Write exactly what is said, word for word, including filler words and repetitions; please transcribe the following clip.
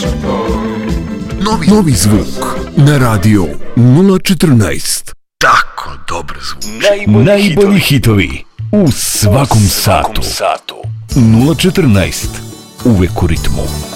Novi, novi zvuk na radio nula četrnaest. Tako dobro zvuči. Najbolji, Najbolji hitovi. hitovi u svakom, u svakom satu. satu. nula četrnaest. Uvek u ritmu.